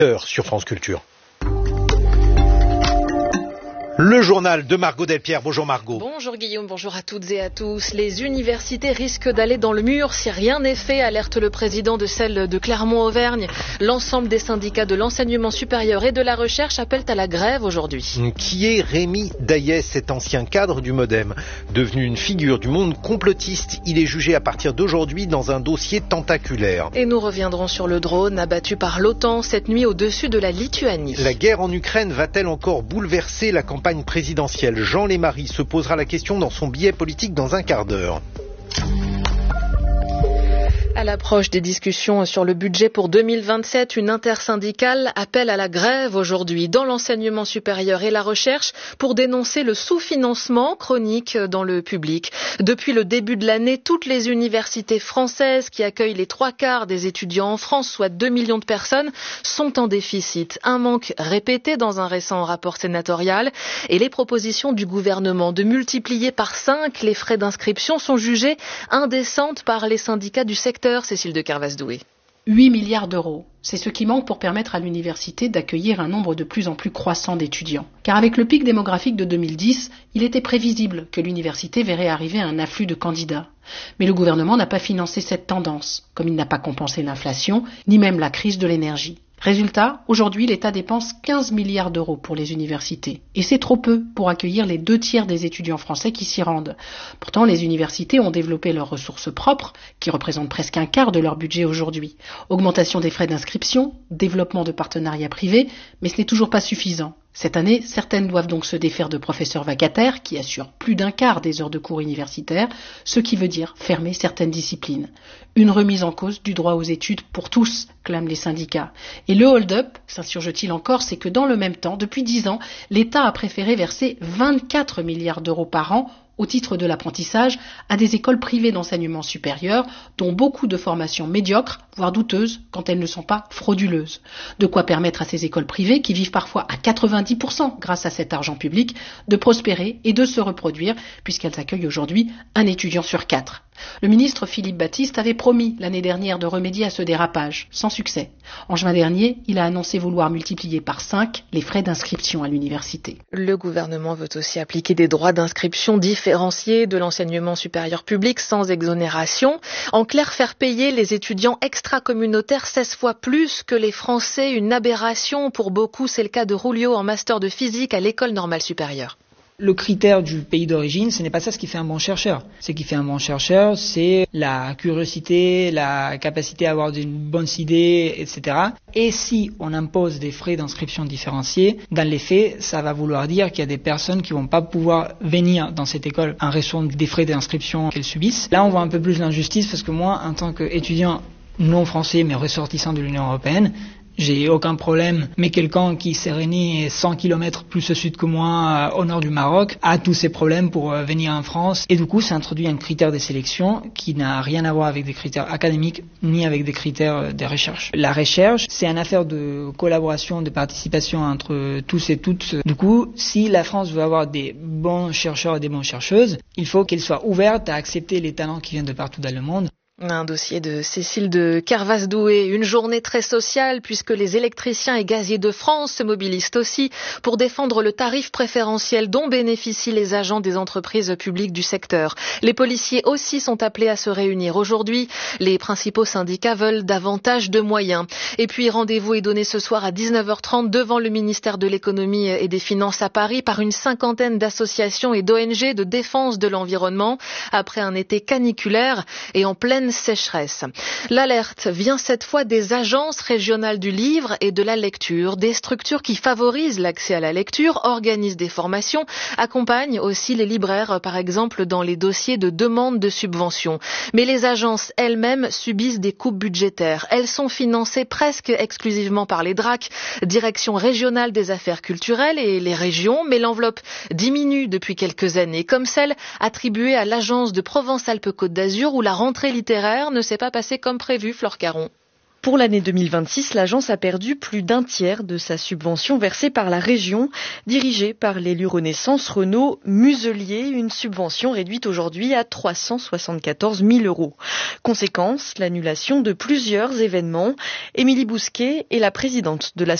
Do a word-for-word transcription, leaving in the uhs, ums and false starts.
Sur France Culture. Le journal de Margot Delpierre. Bonjour Margot. Bonjour Guillaume, bonjour à toutes et à tous. Les universités risquent d'aller dans le mur si rien n'est fait, alerte le président de celle de Clermont-Auvergne. L'ensemble des syndicats de l'enseignement supérieur et de la recherche appellent à la grève aujourd'hui. Qui est Rémi Daillet, cet ancien cadre du Modem? Devenu une figure du monde complotiste, il est jugé à partir d'aujourd'hui dans un dossier tentaculaire. Et nous reviendrons sur le drone abattu par l'OTAN cette nuit au-dessus de la Lituanie. La guerre en Ukraine va-t-elle encore bouleverser la campagne présidentielle? Jean Lémarie se posera la question dans son billet politique dans un quart d'heure. À l'approche des discussions sur le budget pour deux mille vingt-sept, une intersyndicale appelle à la grève aujourd'hui dans l'enseignement supérieur et la recherche pour dénoncer le sous-financement chronique dans le public. Depuis le début de l'année, toutes les universités françaises qui accueillent les trois quarts des étudiants en France, soit deux millions de personnes, sont en déficit. Un manque répété dans un récent rapport sénatorial et les propositions du gouvernement de multiplier par cinq les frais d'inscription sont jugées indécentes par les syndicats du secteur. Cécile de Carvaz-Doué. huit milliards d'euros, c'est ce qui manque pour permettre à l'université d'accueillir un nombre de plus en plus croissant d'étudiants. Car avec le pic démographique de deux mille dix, il était prévisible que l'université verrait arriver un afflux de candidats. Mais le gouvernement n'a pas financé cette tendance, comme il n'a pas compensé l'inflation, ni même la crise de l'énergie. Résultat, aujourd'hui, l'État dépense quinze milliards d'euros pour les universités. Et c'est trop peu pour accueillir les deux tiers des étudiants français qui s'y rendent. Pourtant, les universités ont développé leurs ressources propres, qui représentent presque un quart de leur budget aujourd'hui. Augmentation des frais d'inscription, développement de partenariats privés, mais ce n'est toujours pas suffisant. Cette année, certaines doivent donc se défaire de professeurs vacataires qui assurent plus d'un quart des heures de cours universitaires, ce qui veut dire fermer certaines disciplines. Une remise en cause du droit aux études pour tous, clament les syndicats. Et le hold-up, s'insurge-t-il encore, c'est que dans le même temps, depuis dix ans, l'État a préféré verser vingt-quatre milliards d'euros par an au titre de l'apprentissage à des écoles privées d'enseignement supérieur, dont beaucoup de formations médiocres, voire douteuses, quand elles ne sont pas frauduleuses. De quoi permettre à ces écoles privées, qui vivent parfois à quatre-vingt-dix pour cent grâce à cet argent public, de prospérer et de se reproduire, puisqu'elles accueillent aujourd'hui un étudiant sur quatre. Le ministre Philippe Baptiste avait promis l'année dernière de remédier à ce dérapage, sans succès. En juin dernier, il a annoncé vouloir multiplier par cinq les frais d'inscription à l'université. Le gouvernement veut aussi appliquer des droits d'inscription différenciés de l'enseignement supérieur public sans exonération. En clair, faire payer les étudiants extra-communautaires seize fois plus que les Français, une aberration pour beaucoup. C'est le cas de Rulio en master de physique à l'École normale supérieure. Le critère du pays d'origine, ce n'est pas ça ce qui fait un bon chercheur. Ce qui fait un bon chercheur, c'est la curiosité, la capacité à avoir une bonne idée, et cetera. Et si on impose des frais d'inscription différenciés, dans les faits, ça va vouloir dire qu'il y a des personnes qui vont pas pouvoir venir dans cette école en raison des frais d'inscription qu'elles subissent. Là, on voit un peu plus l'injustice parce que moi, en tant qu'étudiant non français mais ressortissant de l'Union européenne, j'ai aucun problème, mais quelqu'un qui s'est né cent kilomètres plus au sud que moi, au nord du Maroc, a tous ces problèmes pour venir en France. Et du coup, ça introduit un critère de sélection qui n'a rien à voir avec des critères académiques, ni avec des critères de recherche. La recherche, c'est une affaire de collaboration, de participation entre tous et toutes. Du coup, si la France veut avoir des bons chercheurs et des bonnes chercheuses, il faut qu'elle soit ouverte à accepter les talents qui viennent de partout dans le monde. Un dossier de Cécile de Carvaz-Doué. Une journée très sociale puisque les électriciens et gaziers de France se mobilisent aussi pour défendre le tarif préférentiel dont bénéficient les agents des entreprises publiques du secteur. Les policiers aussi sont appelés à se réunir aujourd'hui. Les principaux syndicats veulent davantage de moyens. Et puis rendez-vous est donné ce soir à dix-neuf heures trente devant le ministère de l'économie et des finances à Paris par une cinquantaine d'associations et d'O N G de défense de l'environnement après un été caniculaire et en pleine sécheresse. L'alerte vient cette fois des agences régionales du livre et de la lecture, des structures qui favorisent l'accès à la lecture, organisent des formations, accompagnent aussi les libraires, par exemple, dans les dossiers de demande de subventions. Mais les agences elles-mêmes subissent des coupes budgétaires. Elles sont financées presque exclusivement par les D R A C, Direction régionale des affaires culturelles et les régions, mais l'enveloppe diminue depuis quelques années, comme celle attribuée à l'agence de Provence-Alpes-Côte d'Azur où la rentrée littéraire ne s'est pas passée comme prévu, Flore Caron. Pour l'année deux mille vingt-six, l'agence a perdu plus d'un tiers de sa subvention versée par la région, dirigée par l'élu Renaissance Renaud Muselier, une subvention réduite aujourd'hui à trois cent soixante-quatorze mille euros. Conséquence, l'annulation de plusieurs événements. Émilie Bousquet est la présidente de la